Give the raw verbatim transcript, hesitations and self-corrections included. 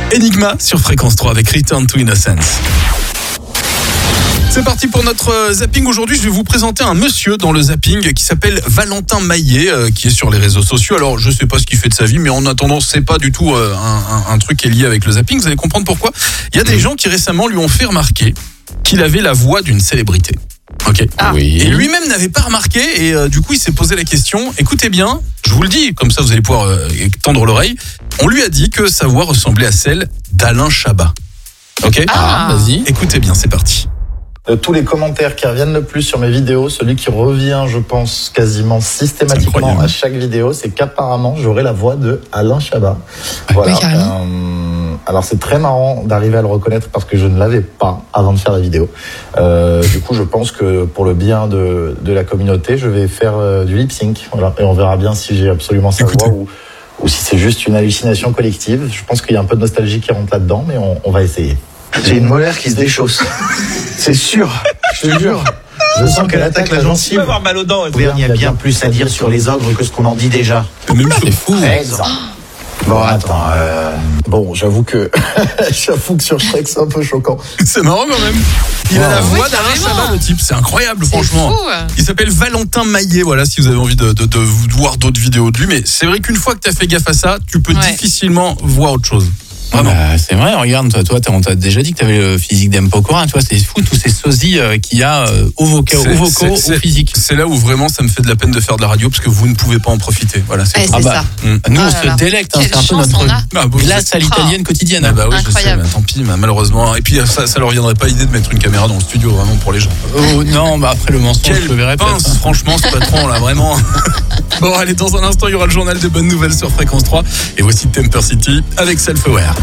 Enigma sur Fréquence trois avec Return to Innocence. C'est parti pour notre zapping. Aujourd'hui, je vais vous présenter un monsieur dans le zapping qui s'appelle Valentin Maillet, euh, qui est sur les réseaux sociaux. Alors, je sais pas ce qu'il fait de sa vie, mais en attendant, c'est pas du tout euh, un, un, un truc qui est lié avec le zapping. Vous allez comprendre pourquoi. Il y a des gens qui récemment lui ont fait remarquer qu'il avait la voix d'une célébrité. Ok. Ah. Oui. Et lui-même n'avait pas remarqué et euh, du coup, il s'est posé la question. Écoutez bien, je vous le dis, comme ça vous allez pouvoir euh, tendre l'oreille. On lui a dit que sa voix ressemblait à celle d'Alain Chabat. Ok. Ah. Ah, vas-y. Écoutez bien, c'est parti. De tous les commentaires qui reviennent le plus sur mes vidéos, celui qui revient, je pense, quasiment systématiquement à chaque vidéo, c'est qu'apparemment, j'aurai la voix de Alain Chabat. Voilà. Oui, euh, alors, c'est très marrant d'arriver à le reconnaître parce que je ne l'avais pas avant de faire la vidéo. Euh, du coup, je pense que pour le bien de, de la communauté, je vais faire euh, du lip sync. Voilà. Et on verra bien si j'ai absolument sa Écoutez. voix ou, ou si c'est juste une hallucination collective. Je pense qu'il y a un peu de nostalgie qui rentre là-dedans, mais on, on va essayer. J'ai une molaire qui se déchausse. C'est sûr, je te jure. Je sens qu'elle attaque la gencive. Tu peux avoir mal aux dents. Il y a bien plus à dire sur les ogres que ce qu'on en dit déjà. Même c'est fou. Exemple. Bon, attends. Euh... Bon, j'avoue que j'avoue que sur Shrek, c'est un peu choquant. C'est marrant quand même. Il a la Oui, voix d'Alain carrément. Chabat, le type. C'est incroyable, C'est franchement. fou. Il s'appelle Valentin Maillet. Voilà, si vous avez envie de, de, de voir d'autres vidéos de lui. Mais c'est vrai qu'une fois que tu as fait gaffe à ça, tu peux Ouais. difficilement voir autre chose. Ah Vraiment. bah, c'est vrai, regarde, toi, toi, t'as- on t'a déjà dit que t'avais le physique d'Empokora, tu vois, c'est fou, tous ces sosies euh, qu'il y a euh, au vocal, C'est- au vocaux, c'est- au physique. C'est là où vraiment ça me fait de la peine de faire de la radio parce que vous ne pouvez pas en profiter. Voilà, c'est Ouais, tout. c'est Ah bah, ça. Hum. Nous, Ah on là se là. délecte, hein, Quelle c'est un peu chance notre on a. Ah, bon, glace à l'italienne quotidienne. Ah bah oui, je sais, Incroyable. mais tant pis, mais malheureusement. Et puis ça, ça leur viendrait pas l'idée de mettre une caméra dans le studio vraiment pour les gens. Oh non, bah après le mensonge, Quelle je le verrai pince, peut-être. franchement, ce patron là, vraiment. Bon, allez, dans un instant, il y aura le journal des bonnes nouvelles sur Fréquence trois. Et voici Temper City avec Self-Aware.